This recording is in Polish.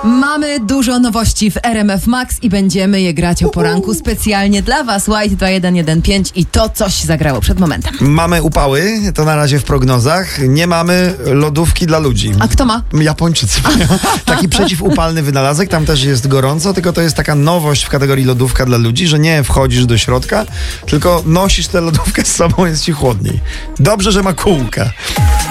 Mamy dużo nowości w RMF Max i będziemy je grać o poranku specjalnie dla was. White 2115 i to coś zagrało przed momentem. Mamy upały, to na razie w prognozach. Nie mamy lodówki dla ludzi. A kto ma? Japończycy mają taki przeciwupalny wynalazek, tam też jest gorąco, tylko to jest taka nowość w kategorii lodówka dla ludzi, że nie wchodzisz do środka, tylko nosisz tę lodówkę z sobą, jest ci chłodniej. Dobrze, że ma kółka.